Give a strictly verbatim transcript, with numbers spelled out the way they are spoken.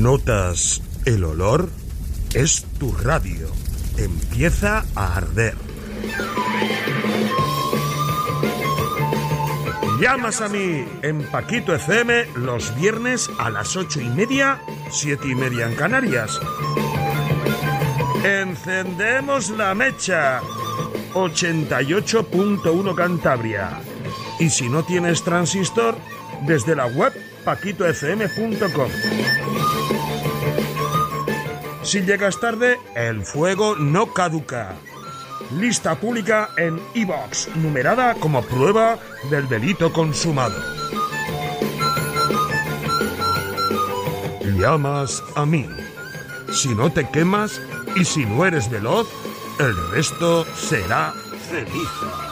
¿Notas el olor? Es tu radio. Empieza a arder. Llamas a mí en Paquito F M los viernes a las ocho y media, siete y media en Canarias. Encendemos la mecha. ochenta y ocho punto uno Cantabria. Y si no tienes transistor, desde la web paquito f m punto com. Si llegas tarde, el fuego no caduca. Lista pública en iVoox, numerada como prueba del delito consumado. Llamas a mí. Si no te quemas y si no eres veloz, el resto será ceniza.